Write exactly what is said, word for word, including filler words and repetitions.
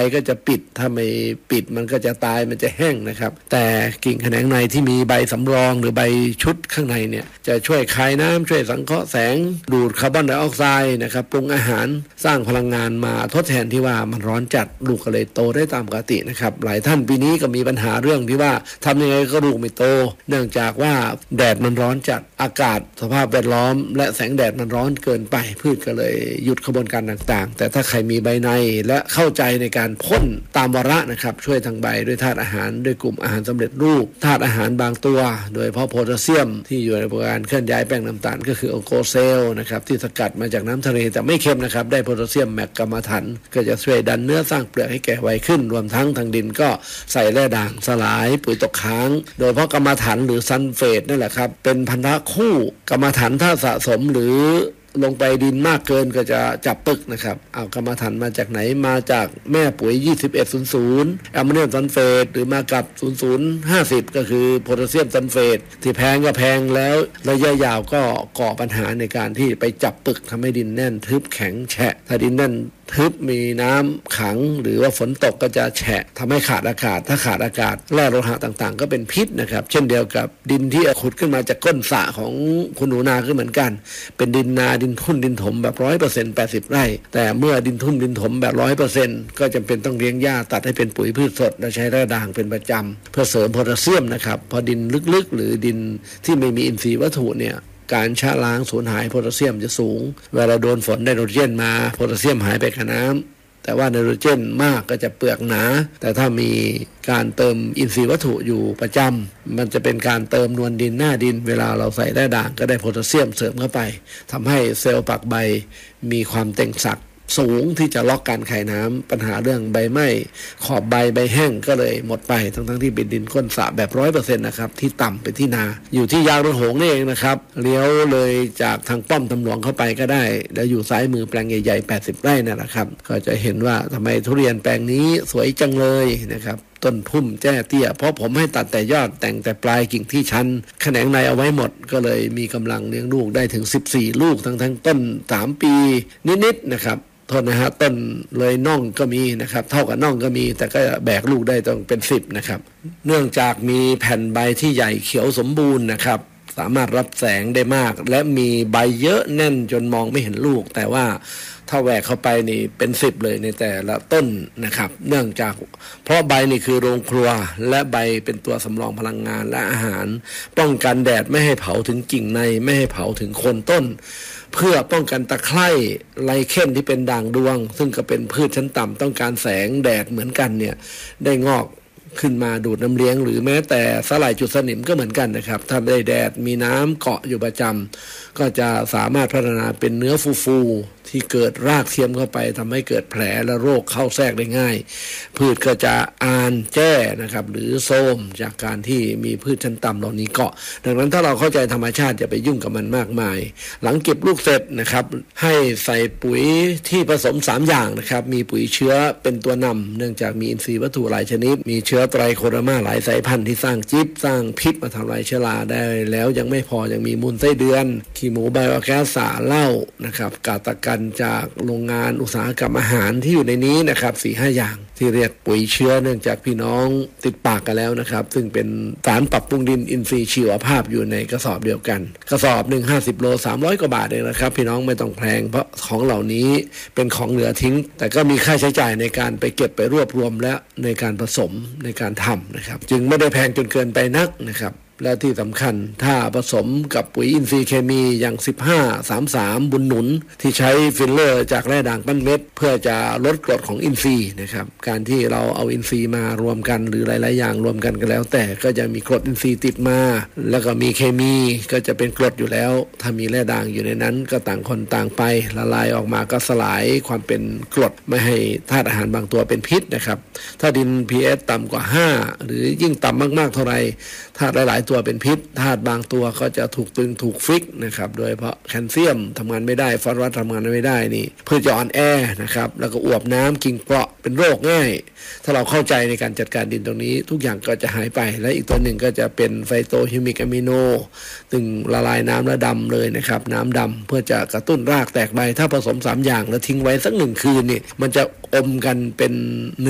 ก็จะปิดถ้าไม่ปิดมันก็จะตายมันจะแห้งนะครับแต่กิ่งแขนงในที่มีใบสำรองหรือใบชุดข้างในเนี่ยจะช่วยคายน้ำช่วยสังเคราะห์แสงดูดคาร์บอนไดออกไซด์นะครับปรุงอาหารสร้างพลังงานมาทดแทนที่ว่ามันร้อนจัดลูกก็เลยโตได้ตามปกตินะครับหลายท่านปีนี้ก็มีปัญหาเรื่องที่ว่าทำยังไงก็ลูกไม่โตเนื่องจากว่าแดดมันร้อนจัดอากาศสภาพแวดล้อมและแสงแดดมันร้อนเกินไปพืชก็เลยหยุดกระบวนการต่างๆแต่ถ้าใครมีใบในและเข้าใจในการพ่นตามวาระนะครับช่วยทางใบด้วยธาตุอาหารด้วยกลุ่มอาหารสำเร็จรูปธาตุอาหารบางตัวโดยเฉพาะโพแทสเซียมที่อยู่ในการเคลื่อนย้ายแป้งน้ำตาลก็คือโอโกเซลนะครับที่สกัดมาจากน้ำทะเลแต่ไม่เค็มนะครับได้โพแทสเซียมแมกกามาถันก็จะช่วยดันเนื้อสร้างเปลือกให้แก่ไวขึ้นรวมทั้งทางดินก็ใส่แร่ด่างสลายปุ๋ยตกค้างโดยเพราะกามาถันหรือซัลเฟตนั่นแหละครับเป็นพันธะคู่กามาถันถ้าสะสมหรือลงไปดินมากเกินก็จะจับปึกนะครับเอากรรมฐานมาจากไหนมาจากแม่ปุ๋ยยี่สิบเอ็ด ศูนย์ ศูนย์แอมโมเนียมซัลเฟตหรือมากับศูนย์ ศูนย์ ห้าสิบก็คือโพแทสเซียมซัลเฟตที่แพงก็แพงแล้วระยะยาวก็ก่อปัญหาในการที่ไปจับปึกทำให้ดินแน่นทึบแข็งแฉะถ้าดินแน่นทึบมีน้ำขังหรือว่าฝนตกก็จะแฉะทำให้ขาดอากาศถ้าขาดอากาศแร่โลหะต่างๆก็เป็นพิษนะครับเช่นเดียวกับดินที่ขุดขึ้นมาจากก้นสระของคุณหนูนาก็เหมือนกันเป็นดินนาดินทุ่นดินถมแบบ ร้อยเปอร์เซ็นต์ แปดสิบ ไร่แต่เมื่อดินทุ่นดินถมแบบ ร้อยเปอร์เซ็นต์ ก็จำเป็นต้องเลี้ยงหญ้าตัดให้เป็นปุ๋ยพืชสดและใช้แร่ด่างเป็นประจำเพื่อเสริมโพแทสเซียมนะครับพอดินลึกๆหรือดินที่ไม่มีอินทรีย์วัตถุเนี่ยการชะล้างสูญหายโพแทสเซียมจะสูงเวลาโดนฝนไนโตรเจนมาโพแทสเซียมหายไปกับน้ำแต่ว่าไนโตรเจนมากก็จะเปลือกหนาแต่ถ้ามีการเติมอินทรีย์วัตถุอยู่ประจำมันจะเป็นการเติมนวลดินหน้าดินเวลาเราใส่แร่ด่างก็ได้โพแทสเซียมเสริมเข้าไปทำให้เซลล์ฝักใบมีความเต่งศักดิ์สูงที่จะล็อกการคายน้ำปัญหาเรื่องใบไหม้ขอบใบใบแห้งก็เลยหมดไปทั้งทั้งที่เป็นดินก้นสระแบบ ร้อยเปอร์เซ็นต์ นะครับที่ต่ำไปที่นาอยู่ที่ยางรถโหงนี่เองนะครับเลี้ยวเลยจากทางป้อมตำหลวงเข้าไปก็ได้แล้วอยู่ซ้ายมือแปลงใหญ่ๆแปดสิบไร่นั่นแหละครับก็จะเห็นว่าทำไมทุเรียนแปลงนี้สวยจังเลยนะครับต้นพุ่มแจ้เตี้ยเพราะผมให้ตัดแต่ยอดแต่งแต่ปลายกิ่งที่ชันแขนงในเอาไว้หมดก็เลยมีกำลังเลี้ยงลูกได้ถึงสิบสี่ลูกทั้งทั้งต้นสามปีนิดๆนะครับโทษนะฮะต้นเลยน่องก็มีนะครับเท่ากับน่องก็มีแต่ก็แบกลูกได้ต้องเป็นสิบนะครับเนื่องจากมีแผ่นใบที่ใหญ่เขียวสมบูรณ์นะครับสามารถรับแสงได้มากและมีใบเยอะแน่นจนมองไม่เห็นลูกแต่ว่าถ้าแหวกเข้าไปนี่เป็นสิบเลยในแต่ละต้นนะครับเนื่องจากเพราะใบนี่คือโรงครัวและใบเป็นตัวสำรองพลังงานและอาหารป้องกันแดดไม่ให้เผาถึงกิ่งในไม่ให้เผาถึงโคนต้นเพื่อป้องกันตะไคร่ไลเคนที่เป็นด่างดวงซึ่งก็เป็นพืชชั้นต่ำต้องการแสงแดดเหมือนกันเนี่ยได้งอกขึ้นมาดูดน้ำเลี้ยงหรือแม้แต่สลายจุดสนิมก็เหมือนกันนะครับถ้าได้แดดมีน้ำเกาะอยู่ประจำก็จะสามารถพัฒนาเป็นเนื้อฟูๆที่เกิดรากเทียมเข้าไปทำให้เกิดแผลและโรคเข้าแทรกได้ง่ายพืชก็จะอานแจ้นะครับหรือโทรมจากการที่มีพืชชั้นต่ำเหล่านี้เกาะดังนั้นถ้าเราเข้าใจธรรมชาติอย่าไปยุ่งกับมันมากมายหลังเก็บลูกเสร็จนะครับให้ใส่ปุ๋ยที่ผสมสามอย่างนะครับมีปุ๋ยเชื้อเป็นตัวนำเนื่องจากมีอินทรีย์วัตถุหลายชนิดมีเชื้อไตรโคเดอร์มาหลายสายพันธุ์ที่สร้างจิ๊บสร้างพิษมาทำลายเชื้อราได้แล้วยังไม่พอยังมีมูลไส้เดือนขี้หมูไบโอแก๊สสารเหล้านะครับกาตกันจากโรงงานอุตสาหกรรมอาหารที่อยู่ในนี้นะครับ สี่ห้า อย่างที่เรียกปุ๋ยเชื้อเนื่องจากพี่น้องติดปากกันแล้วนะครับซึ่งเป็นสารปรับปรุงดินอินทรีย์ชีวภาพอยู่ในกระสอบเดียวกันกระสอบหนึ่งห้าสิบโลสามร้อยกว่าบาทเองนะครับพี่น้องไม่ต้องแพงเพราะของเหล่านี้เป็นของเหลือทิ้งแต่ก็มีค่าใช้จ่ายในการไปเก็บไปรวบรวมและในการผสมในการทำนะครับจึงไม่ได้แพงจนเกินไปนักนะครับและที่สำคัญถ้าผสมกับปุ๋ยอินทรีย์เคมีอย่างสิบห้า สามสิบสามบุญหนุนที่ใช้ฟิลเลอร์จากแร่ด่างปั้นเม็ดเพื่อจะลดกรดของอินทรีย์นะครับการที่เราเอาอินทรีย์มารวมกันหรือหลายๆอย่างรวมกันก็แล้วแต่ก็จะมีกรดอินทรีย์ติดมาแล้วก็มีเคมีก็จะเป็นกรดอยู่แล้วถ้ามีแร่ด่างอยู่ในนั้นก็ต่างคนต่างไปละลายออกมาก็สลายความเป็นกรดไม่ให้ธาตุอาหารบางตัวเป็นพิษนะครับถ้าดิน พี เอช ต่ำกว่าห้าหรือยิ่งต่ำมากๆเท่าไรธาตุหลายๆตัวเป็นพิษธาตุบางตัวก็จะถูกตึงถูกฟิกนะครับโดยเพราะแคลเซียมทำงานไม่ได้ฟอสฟอรัสทำงานไม่ได้นี่เพื่อจะอ่อนแอนะครับแล้วก็อวบน้ำกิ่งเปราะเป็นโรคง่ายถ้าเราเข้าใจในการจัดการดินตรงนี้ทุกอย่างก็จะหายไปและอีกตัวหนึ่งก็จะเป็นไฟโตฮิวมิกอะมิโนซึ่งละลายน้ำและดำเลยนะครับน้ำดำเพื่อจะกระตุ้นรากแตกใบถ้าผสมสามอย่างแล้วทิ้งไว้สักหนึ่งคืนนี่มันจะอมกันเป็น